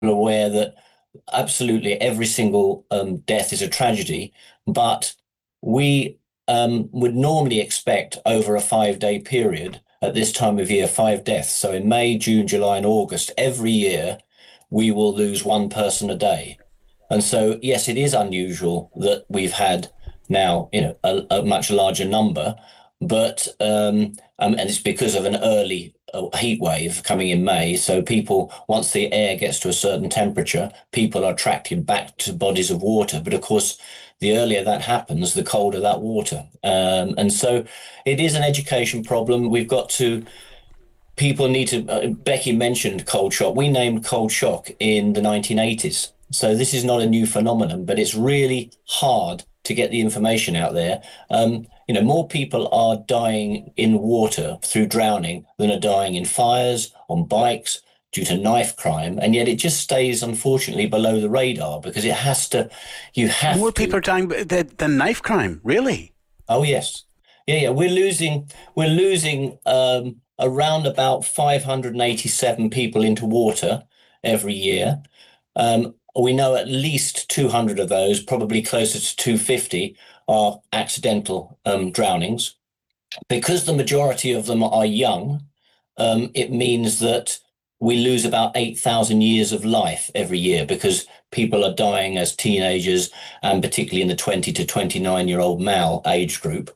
aware that absolutely every single death is a tragedy, but we would normally expect over a 5 day period at this time of year, 5 deaths. So in May, June, July, and August, every year we will lose one person a day. And so, yes, it is unusual that we've had now, a much larger number, but and it's because of an early heat wave coming in May. So people, once the air gets to a certain temperature, people are attracted back to bodies of water. But of course, the earlier that happens, the colder that water. And so it is an education problem. We've got to people need to. Becky mentioned cold shock. We named cold shock in the 1980s. So this is not a new phenomenon, but it's really hard to get the information out there. More people are dying in water through drowning than are dying in fires, on bikes, due to knife crime, and yet it just stays, unfortunately, below the radar because it has to. You More have people to. are dying than knife crime, really? Oh yes, yeah, yeah. We're losing around about 587 people into water every year. We know at least 200 of those, probably closer to 250, are accidental drownings. Because the majority of them are young, it means that we lose about 8,000 years of life every year because people are dying as teenagers and particularly in the 20 to 29-year-old male age group.